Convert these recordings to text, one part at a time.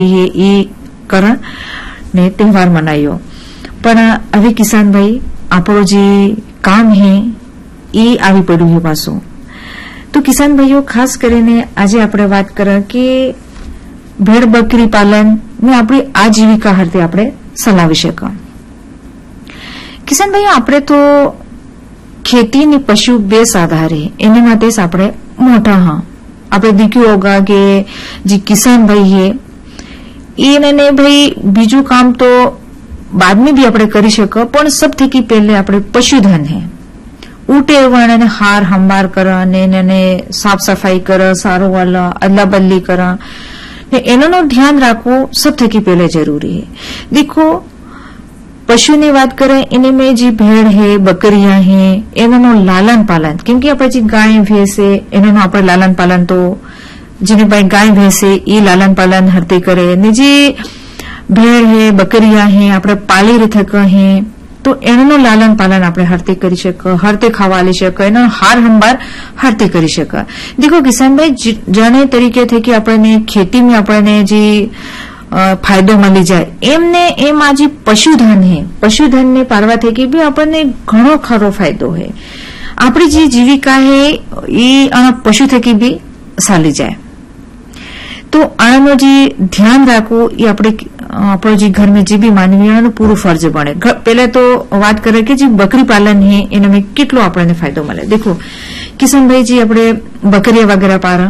એ કરણ ને તહેવાર મનાયો। પણ હવે કિસાનભાઈ આપણો જે કામ હે એ આવી પડ્યું છે પાછું। તો કિસાન ભાઈઓ ખાસ કરીને આજે આપણે વાત કરીએ કે ભેડ બકરી પાલન ને આપણી આજીવિકા હરતે આપણે ચલાવી શકીએ। કિસાન ભાઈઓ આપણે તો ખેતી ને પશુ બે આધારે એના માટે જ આપણે મોટા હા આપણે દીખ્યું હોગા કે જે કિસાન ભાઈ હે એને ભાઈ બીજું કામ તો बाद में भी આપણે કરી શકીએ પણ સૌથી પહેલે આપણે પશુધન હે ઉટે વણને હાર હંબાર કરે અને એને સાફ સફાઈ કરે સારો વાલા અદલા બદલી કરે ને એનું ધ્યાન રાખવું સૌથી પહેલે જરૂરી है। देखो पशु ની વાત करें इन्हें में जी भेड़ है बकरियां है एनो लालन पालन क्योंकि આપણે જે ગાય ભેંસ है એનું આપણે લાલન પાલન તો જેને ભાઈ ગાય ભેંસ है એ લાલન પાલન હરતે કરે ને જે भेड़ है बकरियां है આપણે પાલી રથક है तो એનું લાલન પાલન આપણે હરતે કરી શકે હરતે ખાવાલી શકે એનો હાર હંબાર હરતે કરી શકે। देखो किसान भाई जाने तरीके थे कि આપણે खेती में આપણે જે फायदो मिली जाए एमने एम आज पशुधन है पशुधन ने पालवा थे कि भी આપણે ઘણો ખરો ફાયદો है આપણી જે જીવિકા है એ પશુ થકી भी ચાલી જાય। तो આનો જે ધ્યાન રાખવું એ આપણે આપણો જે घर में જે બી માનવી એનું પૂરું ફરજ બને। પહેલા તો વાત કરે કે જે બકરી પાલન હે એનો में કેટલો આપણને ફાયદો મળે। देखो किशन भाई जी આપણે बकरिया वगैरह पारा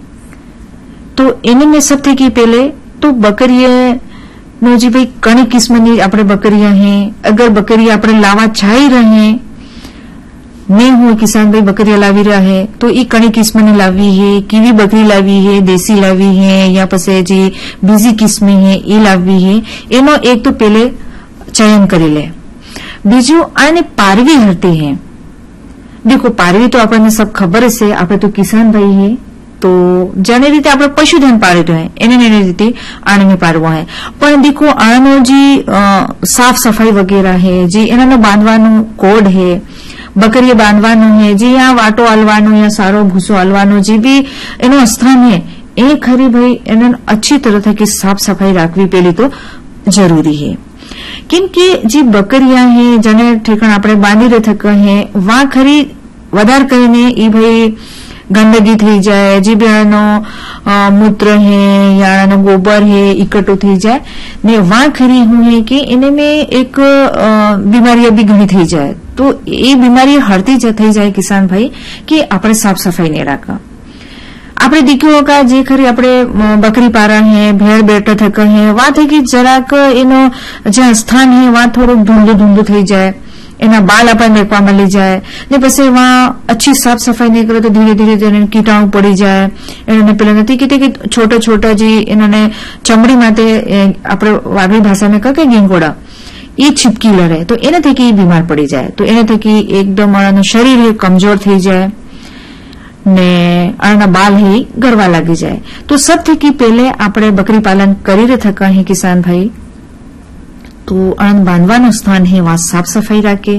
तो एने में सबसे की पहले तो बकरिया नो जी भाई कणी किस्मनी આપણે बकरिया है अगर बकरिया આપણે लावा चाही रहे नहीं हुए किसान भाई बकरिया लावी रहा है तो ये कणी किस्म ने लावी है कीवी बकरी लावी है देसी लावी है या पसे जी बीजी किस्में है ये लावी है एनो एक तो पहले चयन करी ले। बीजू आने पारवी हरती है। देखो पारवी तो आपने सब खबर से आप तो किसान भाई है तो जाने रीते आप पशुधन पाळेલું है एने रीते आने में पारवा है पण देखो आनो जी साफ सफाई वगैरह है जी एनो बांधवानो कोड है बकरी बांधवानो है जी यहाँ वाटो आलवानो या सारो भूसो आलवानो जी भी एनो स्थान है ए खरी भाई एनो अच्छी तरह की साफ सफाई राखवी पेली तो जरूरी है। क्योंकि जी बकरिया है जने ठेकाण आपणे बांधी रथक है वहां खरी वधार करीने ई भाई गंदगी थी जाए जी भी मूत्र है या गोबर है इकट्ठो थी जाए ने वहां खरी हुई कि इन्हें में एक बीमारी भी घनी थी जाए तो ये बीमारी हरती थी जाए किसान भाई कि आपने साफ सफाई नहीं रखा। आपने दीख्યું होगा जे खरी आपणे बकरी पारा है भेड़ बेटा थक है वहां थी कि जराक एनो ज्यां स्थान है वहां थोड़ो धूंधू धूंधू थी जाए एना बाल अपन देखवा मिली जाए ने पछी वहां अच्छी साफ सफाई नहीं करे तो धीरे धीरे तेने कीटाणु पड़ी जाए एने पेला नथी कीधुं कि छोटा छोटा जी एने चमड़ी माटे आपणे वागड़ी भाषा में कहे गींगोड़ा ये छिपकी लड़े तो एने थकी बीमार पड़ी जाए तो एने थकी एकदम शरीर कमजोर थी जाए ने आना बाल ही गरवा लागी जाए। तो सब थकी पहले आपणे बकरी पालन करी रहे थका है किसान भाई तो अण बांधवानो स्थान है वहां साफ सफाई राखे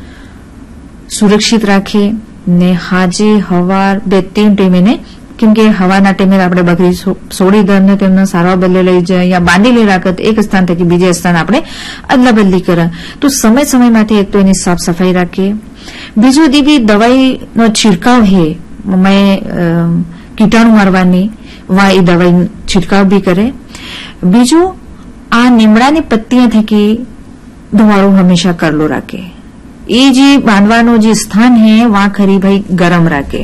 सुरक्षित राखे ने हाजे हवार बे तीन टाइमे ने क्योंकि हवाना टाइमे आपणे बकरी सोड़ी दर ने तेमने सारवा बदले लई जाए या बांधी ले राखे एक स्थान थकी बीजे स्थान आपणे अदला बदली करे तो समय समय माटे एक तो एनी साफ सफाई राखे। बीजू दीवी दवाई नो छिड़काव है मैं कीटाणु मारवानी वहां ए दवाई छिड़काव भी करे। बीजू आ नीमड़ानी पत्तियां थकी धुवाड़ो हमेशा करलो राखे ए जी बांधवानो जे स्थान है वहां खरी भाई गरम राखे।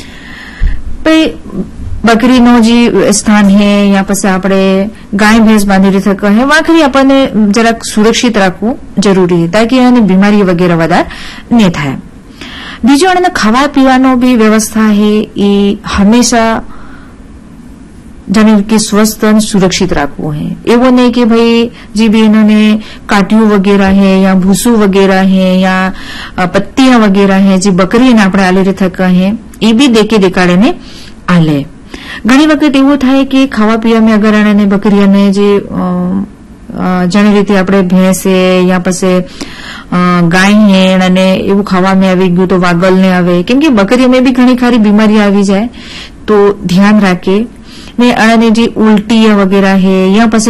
भाई बकरी नो जी स्थान है या पछी आपणे गाय भैंस बांधी रथक है वहां खरी आपने जरा सुरक्षित राखवू जरूरी है ताकि एनी बीमारी वगैरह वधार नहीं थाय। बीजो एने खावा पीवानो भी व्यवस्था है ए हमेशा जाने कि स्वस्थ और सुरक्षित राखवू है एवो नहीं कि भाई जी भी इन्होंने काटियों वगैरह है या भूसू वगैरह है या पत्तियां वगैरह है जी बकरी ने आपणे आली रथक है ए भी देके देखाड़े ने आले। घणी वखत एवुं थाय कि खावा पीवा में अगर एने बकरिया ने जे जाणी रीते आपणे भैंस है या पछी गाय है अने एवुं खावा में आवी गयुं तो वागल ने आवे केम के बकरी में भी घणी खारी बीमारी आवी जाए तो ध्यान राखे ને અને જે ઉલટી वगैरह है या પછી